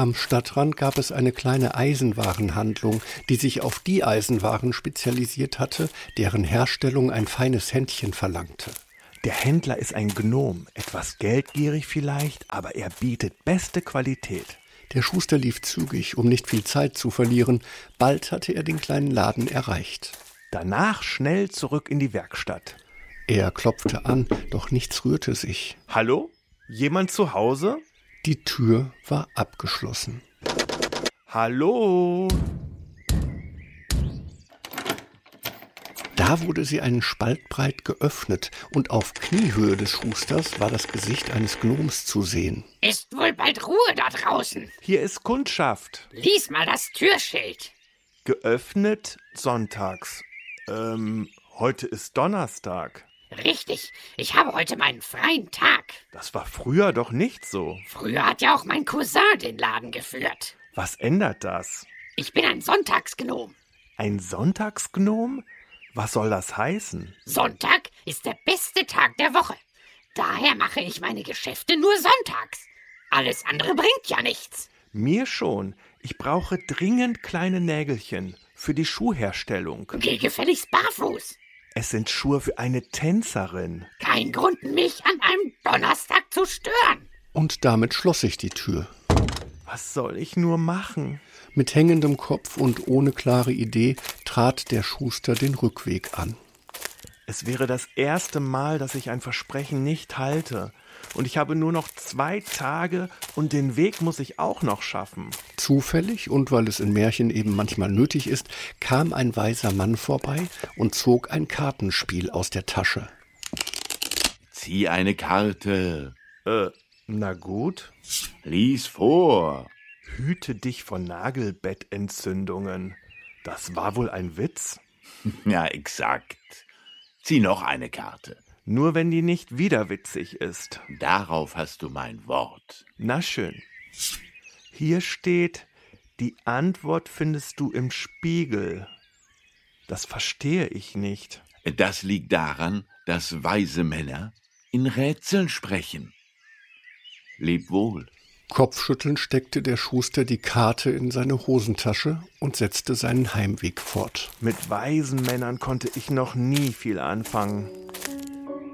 Am Stadtrand gab es eine kleine Eisenwarenhandlung, die sich auf die Eisenwaren spezialisiert hatte, deren Herstellung ein feines Händchen verlangte. Der Händler ist ein Gnom, etwas geldgierig vielleicht, aber er bietet beste Qualität. Der Schuster lief zügig, um nicht viel Zeit zu verlieren. Bald hatte er den kleinen Laden erreicht. Danach schnell zurück in die Werkstatt. Er klopfte an, doch nichts rührte sich. Hallo? Jemand zu Hause? Die Tür war abgeschlossen. Hallo? Da wurde sie einen Spalt breit geöffnet und auf Kniehöhe des Schusters war das Gesicht eines Gnoms zu sehen. Ist wohl bald Ruhe da draußen. Hier ist Kundschaft. Lies mal das Türschild. Geöffnet sonntags. Heute ist Donnerstag. Richtig, ich habe heute meinen freien Tag. Das war früher doch nicht so. Früher hat ja auch mein Cousin den Laden geführt. Was ändert das? Ich bin ein Sonntagsgnom. Ein Sonntagsgnom? Was soll das heißen? Sonntag ist der beste Tag der Woche. Daher mache ich meine Geschäfte nur sonntags. Alles andere bringt ja nichts. Mir schon. Ich brauche dringend kleine Nägelchen für die Schuhherstellung. Geh gefälligst barfuß. Es sind Schuhe für eine Tänzerin. Kein Grund, mich an einem Donnerstag zu stören. Und damit schloss sich die Tür. Was soll ich nur machen? Mit hängendem Kopf und ohne klare Idee trat der Schuster den Rückweg an. Es wäre das erste Mal, dass ich ein Versprechen nicht halte. Und ich habe nur noch 2 Tage und den Weg muss ich auch noch schaffen. Zufällig, und weil es in Märchen eben manchmal nötig ist, kam ein weiser Mann vorbei und zog ein Kartenspiel aus der Tasche. Zieh eine Karte. Na gut. Lies vor. Hüte dich vor Nagelbettentzündungen. Das war wohl ein Witz? Ja, exakt. Zieh noch eine Karte. Nur wenn die nicht wieder witzig ist. Darauf hast du mein Wort. Na schön. Hier steht, die Antwort findest du im Spiegel. Das verstehe ich nicht. Das liegt daran, dass weise Männer in Rätseln sprechen. Leb wohl. Kopfschüttelnd steckte der Schuster die Karte in seine Hosentasche und setzte seinen Heimweg fort. Mit weisen Männern konnte ich noch nie viel anfangen.